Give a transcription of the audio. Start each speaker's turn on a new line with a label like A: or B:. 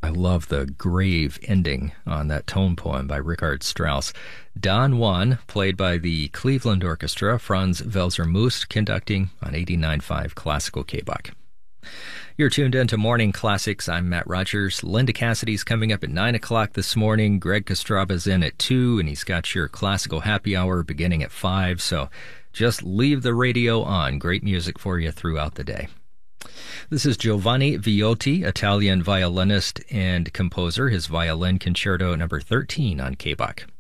A: I love the grave ending on that tone poem by Richard Strauss. Don Juan, played by the Cleveland Orchestra, Franz Welser-Möst, conducting on 89.5 Classical KBOC. You're tuned in to Morning Classics. I'm Matt Rogers. Linda Cassidy's coming up at 9 o'clock this morning. Greg Kostraba's in at 2, and he's got your classical happy hour beginning at 5. So just leave the radio on. Great music for you throughout the day. This is Giovanni Viotti, Italian violinist and composer, his Violin Concerto number 13 on KBOC.